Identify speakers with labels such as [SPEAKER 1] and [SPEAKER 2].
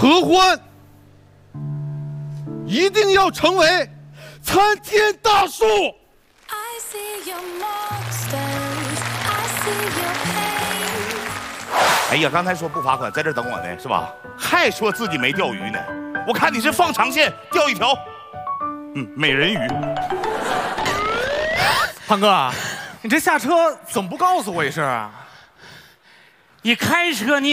[SPEAKER 1] 合欢一定要成为参天大树。
[SPEAKER 2] 哎呀，刚才说不罚款，在这等我呢，是吧？还说自己没钓鱼呢，我看你是放长线钓一条，美人鱼。
[SPEAKER 3] 胖哥，你这下车怎么不告诉我一声啊？
[SPEAKER 4] 你开车你